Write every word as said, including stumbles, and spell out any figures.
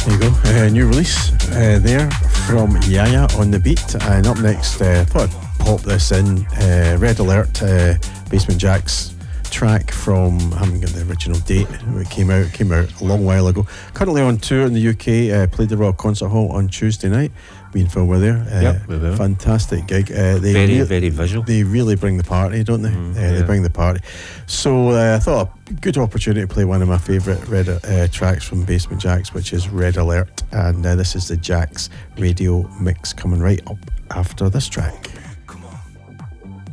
There you go, uh, new release uh, there from Yaya on the Beat. And up next, uh, I thought I'd pop this in, uh, Red Alert, uh, Basement Jaxx track from, I haven't got the original date when it came out, it came out a long while ago. Currently on tour in the U K, uh, played the Royal Concert Hall on Tuesday night. Me and Phil were there. Uh, yep, we were. Fantastic gig. Uh, they very, re- very visual. They really bring the party, don't they? Mm, uh, yeah. They bring the party. So uh, I thought a good opportunity to play one of my favourite Red uh, tracks from Basement Jaxx, which is Red Alert. And uh, this is the Jaxx radio mix coming right up after this track.